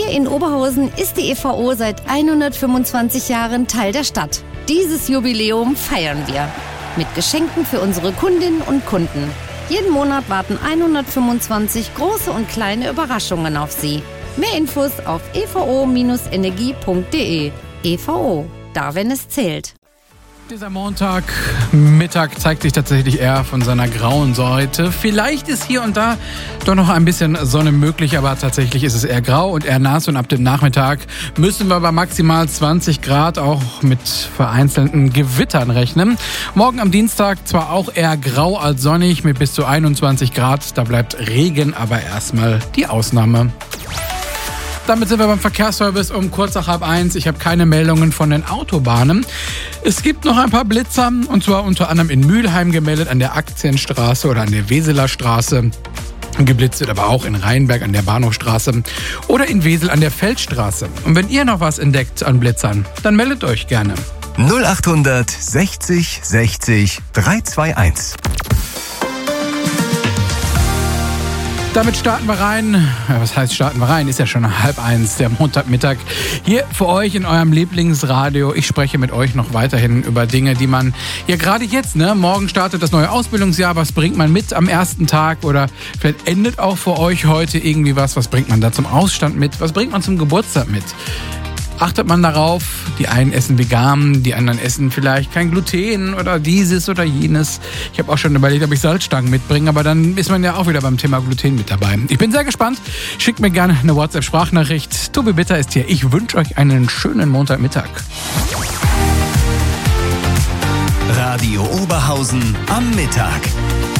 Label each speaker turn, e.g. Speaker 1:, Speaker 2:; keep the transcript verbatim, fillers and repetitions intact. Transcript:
Speaker 1: Hier in Oberhausen ist die E V O seit hundertfünfundzwanzig Jahren Teil der Stadt. Dieses Jubiläum feiern wir mit Geschenken für unsere Kundinnen und Kunden. Jeden Monat warten hundertfünfundzwanzig große und kleine Überraschungen auf Sie. Mehr Infos auf e v o Bindestrich energie punkt de. E V O, da wenn es zählt.
Speaker 2: Dieser Montagmittag zeigt sich tatsächlich eher von seiner grauen Seite. Vielleicht ist hier und da doch noch ein bisschen Sonne möglich, aber tatsächlich ist es eher grau und eher nass. Und ab dem Nachmittag müssen wir bei maximal zwanzig Grad auch mit vereinzelten Gewittern rechnen. Morgen am Dienstag zwar auch eher grau als sonnig mit bis zu einundzwanzig Grad. Da bleibt Regen aber erstmal die Ausnahme. Damit sind wir beim Verkehrsservice um kurz nach halb eins. Ich habe keine Meldungen von den Autobahnen. Es gibt noch ein paar Blitzer, und zwar unter anderem in Mülheim gemeldet, an der Aktienstraße oder an der Weseler Straße. Geblitzt wird aber auch in Rheinberg an der Bahnhofstraße oder in Wesel an der Feldstraße. Und wenn ihr noch was entdeckt an Blitzern, dann meldet euch gerne.
Speaker 3: null achthundert sechzig sechzig dreihunderteinundzwanzig.
Speaker 2: Damit starten wir rein. Ja, was heißt starten wir rein? Ist ja schon halb eins, der Montagmittag. Hier für euch in eurem Lieblingsradio. Ich spreche mit euch noch weiterhin über Dinge, die man ja gerade jetzt, ne? Morgen startet das neue Ausbildungsjahr. Was bringt man mit am ersten Tag? Oder vielleicht endet auch für euch heute irgendwie was. Was bringt man da zum Ausstand mit? Was bringt man zum Geburtstag mit? Achtet man darauf, die einen essen vegan, die anderen essen vielleicht kein Gluten oder dieses oder jenes. Ich habe auch schon überlegt, ob ich Salzstangen mitbringe, aber dann ist man ja auch wieder beim Thema Gluten mit dabei. Ich bin sehr gespannt. Schickt mir gerne eine WhatsApp-Sprachnachricht. Tobi Bitter ist hier. Ich wünsche euch einen schönen Montagmittag.
Speaker 3: Radio Oberhausen am Mittag.